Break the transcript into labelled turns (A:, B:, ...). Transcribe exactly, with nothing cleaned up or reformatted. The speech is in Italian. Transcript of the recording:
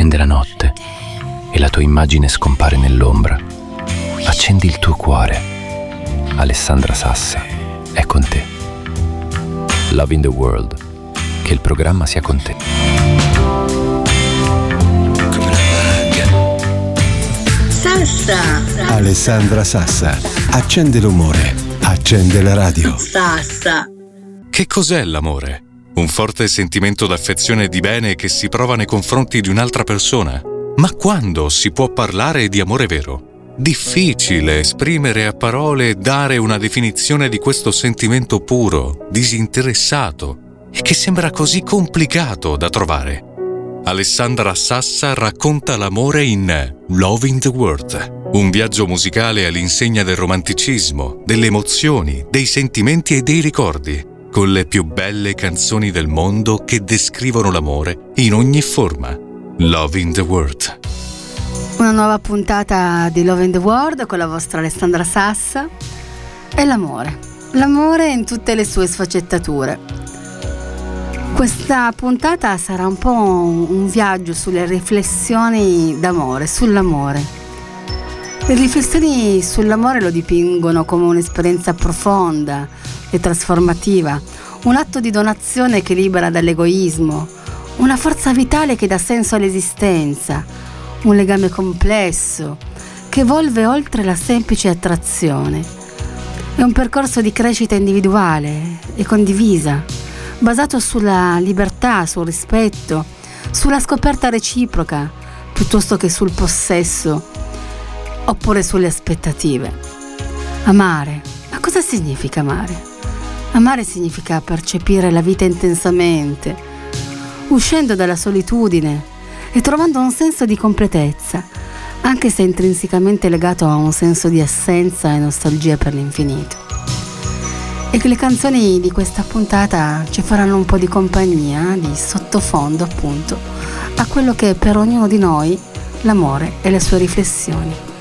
A: scende la notte e la tua immagine scompare nell'ombra, accendi il tuo cuore. Alessandra Sassa è con te. Love in the World. Che il programma sia con te.
B: Sassa.
C: Alessandra Sassa. Accende l'umore. Accende la radio.
B: Sassa.
D: Che cos'è l'amore? Un forte sentimento d'affezione e di bene che si prova nei confronti di un'altra persona? Ma quando si può parlare di amore vero? Difficile esprimere a parole e dare una definizione di questo sentimento puro, disinteressato e che sembra così complicato da trovare. Alessandra Sassa racconta l'amore in Love in the World, un viaggio musicale all'insegna del romanticismo, delle emozioni, dei sentimenti e dei ricordi, con le più belle canzoni del mondo che descrivono l'amore in ogni forma. Love in the World.
E: Una nuova puntata di Love in the World con la vostra Alessandra Sassa e l'amore. L'amore in tutte le sue sfaccettature. Questa puntata sarà un po' un viaggio sulle riflessioni d'amore, sull'amore. Le riflessioni sull'amore lo dipingono come un'esperienza profonda e trasformativa, un atto di donazione che libera dall'egoismo, una forza vitale che dà senso all'esistenza, un legame complesso che evolve oltre la semplice attrazione. È un percorso di crescita individuale e condivisa, basato sulla libertà, sul rispetto, sulla scoperta reciproca, piuttosto che sul possesso oppure sulle aspettative. Amare. Ma cosa significa amare? Amare significa percepire la vita intensamente, uscendo dalla solitudine e trovando un senso di completezza, anche se intrinsecamente legato a un senso di assenza e nostalgia per l'infinito. E che le canzoni di questa puntata ci faranno un po' di compagnia, di sottofondo appunto, a quello che è per ognuno di noi l'amore e le sue riflessioni.